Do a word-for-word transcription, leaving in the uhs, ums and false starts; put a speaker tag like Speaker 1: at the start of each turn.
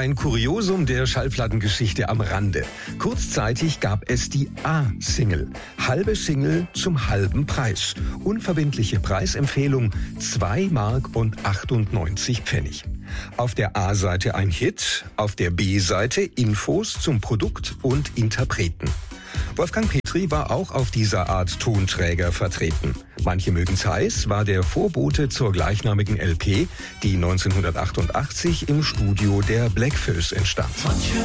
Speaker 1: Ein Kuriosum der Schallplattengeschichte am Rande. Kurzzeitig gab es die A-Single. Halbe Single zum halben Preis. Unverbindliche Preisempfehlung zwei Mark und achtundneunzig Pfennig. Auf der A-Seite ein Hit, auf der B-Seite Infos zum Produkt und Interpreten. Wolfgang Petri war auch auf dieser Art Tonträger vertreten. Manche mögen's heiß war der Vorbote zur gleichnamigen L P, die neunzehnhundertachtundachtzig im Studio der Blackfoes entstand.